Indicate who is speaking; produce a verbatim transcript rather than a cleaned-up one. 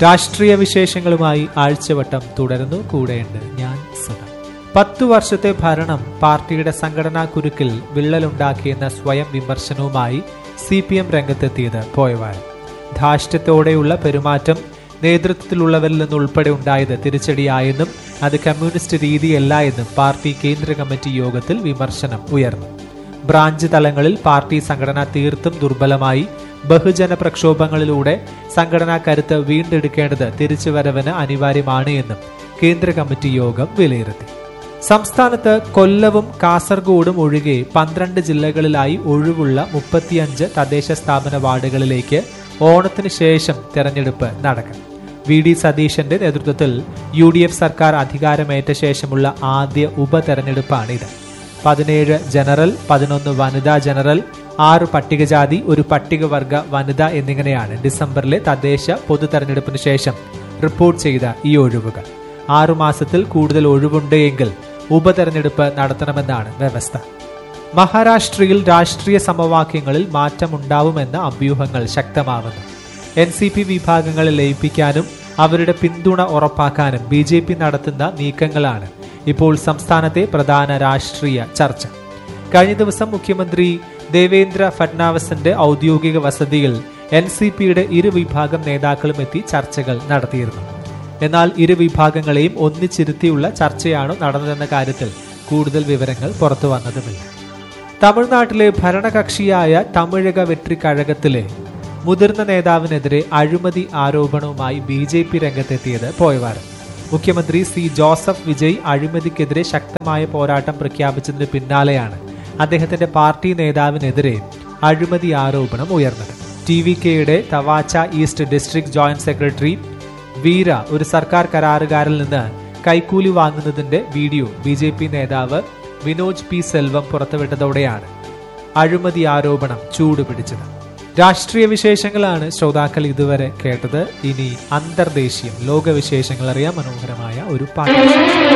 Speaker 1: രാഷ്ട്രീയ വിശേഷങ്ങളുമായി ആഴ്ചവട്ടം തുടരുന്നു. കൂടെയുണ്ട് ഞാൻ സുധ. പത്തു വർഷത്തെ ഭരണം പാർട്ടിയുടെ സംഘടനാ കുരുക്കിൽ വിള്ളലുണ്ടാക്കിയെന്ന സ്വയം വിമർശനവുമായി സി പി എം രംഗത്തെത്തിയത് പോയവാരം. ധാർഷ്ട്യത്തോടെയുള്ള പെരുമാറ്റം നേതൃത്വത്തിലുള്ളവരിൽ നിന്നുൾപ്പെടെ ഉണ്ടായത് തിരിച്ചടിയായെന്നും അത് കമ്മ്യൂണിസ്റ്റ് രീതിയല്ല എന്നും പാർട്ടി കേന്ദ്ര കമ്മിറ്റി യോഗത്തിൽ വിമർശനം ഉയർന്നു. ബ്രാഞ്ച് തലങ്ങളിൽ പാർട്ടി സംഘടന തീർത്തും ദുർബലമായി. ബഹുജന പ്രക്ഷോഭങ്ങളിലൂടെ സംഘടനാ കരുത്ത് വീണ്ടെടുക്കേണ്ടത് തിരിച്ചുവരവിന് അനിവാര്യമാണ് എന്നും കേന്ദ്ര കമ്മിറ്റി യോഗം വിലയിരുത്തി. സംസ്ഥാനത്ത് കൊല്ലവും കാസർഗോഡും ഒഴികെ പന്ത്രണ്ട് ജില്ലകളിലായി ഒഴിവുള്ള മുപ്പത്തിയഞ്ച് തദ്ദേശ സ്ഥാപന വാർഡുകളിലേക്ക് ഓണത്തിന് ശേഷം തെരഞ്ഞെടുപ്പ് നടക്കും. വി ഡി സതീശന്റെ നേതൃത്വത്തിൽ യു ഡി എഫ് സർക്കാർ അധികാരമേറ്റ ശേഷമുള്ള ആദ്യ ഉപതെരഞ്ഞെടുപ്പാണിത്. പതിനേഴ് ജനറൽ, പതിനൊന്ന് വനിതാ ജനറൽ, ആറ് പട്ടികജാതി, ഒരു പട്ടികവർഗ വനിത എന്നിങ്ങനെയാണ് ഡിസംബറിലെ തദ്ദേശ പൊതു തെരഞ്ഞെടുപ്പിന് ശേഷം റിപ്പോർട്ട് ചെയ്ത ഈ ഒഴിവുകൾ. ആറുമാസത്തിൽ കൂടുതൽ ഒഴിവുണ്ട് എങ്കിൽ ഉപതെരഞ്ഞെടുപ്പ് നടത്തണമെന്നാണ് വ്യവസ്ഥ. മഹാരാഷ്ട്രയിൽ രാഷ്ട്രീയ സമവാക്യങ്ങളിൽ മാറ്റമുണ്ടാവുമെന്ന അഭ്യൂഹങ്ങൾ ശക്തമാവുന്നു. എൻ സി പി വിഭാഗങ്ങളെ ലയിപ്പിക്കാനും അവരുടെ പിന്തുണ ഉറപ്പാക്കാനും ബി ജെ പി നടത്തുന്ന നീക്കങ്ങളാണ് ഇപ്പോൾ സംസ്ഥാനത്തെ പ്രധാന രാഷ്ട്രീയ ചർച്ച. കഴിഞ്ഞ ദിവസം മുഖ്യമന്ത്രി ദേവേന്ദ്ര ഫഡ്നാവിസിന്റെ ഔദ്യോഗിക വസതിയിൽ എൻ സി പിയുടെ ഇരുവിഭാഗം നേതാക്കളും എത്തി ചർച്ചകൾ നടത്തിയിരുന്നു. എന്നാൽ ഇരു വിഭാഗങ്ങളെയും ഒന്നിച്ചിരുത്തിയുള്ള ചർച്ചയാണോ നടന്നതെന്ന കാര്യത്തിൽ കൂടുതൽ വിവരങ്ങൾ പുറത്തു വന്നതുമില്ല. തമിഴ്നാട്ടിലെ ഭരണകക്ഷിയായ തമിഴക വെട്രി കഴകത്തിലെ മുതിർന്ന നേതാവിനെതിരെ അഴിമതി ആരോപണവുമായി ബി ജെ പി രംഗത്തെത്തിയത് പോയവാരം. മുഖ്യമന്ത്രി സി ജോസഫ് വിജയ് അഴിമതിക്കെതിരെ ശക്തമായ പോരാട്ടം പ്രഖ്യാപിച്ചതിന് പിന്നാലെയാണ് അദ്ദേഹത്തിന്റെ പാർട്ടി നേതാവിനെതിരെ അഴിമതി ആരോപണം ഉയർന്നത്. ടി വി കെയുടെ തവാച്ച ഈസ്റ്റ് ഡിസ്ട്രിക്ട് ജോയിന്റ് സെക്രട്ടറി വീര ഒരു സർക്കാർ കരാറുകാരിൽ നിന്ന് കൈക്കൂലി വാങ്ങുന്നതിന്റെ വീഡിയോ ബി ജെ പി നേതാവ് വിനോജ് പി സെൽവം പുറത്തുവിട്ടതോടെയാണ് അഴിമതി ആരോപണം ചൂടുപിടിച്ചത്. രാഷ്ട്രീയ വിശേഷങ്ങളാണ് ശ്രോതാക്കൾ ഇതുവരെ കേട്ടത്. ഇനി അന്തർദേശീയം ലോകവിശേഷങ്ങൾ അറിയാൻ മനോഹരമായ ഒരു പാട്ട്.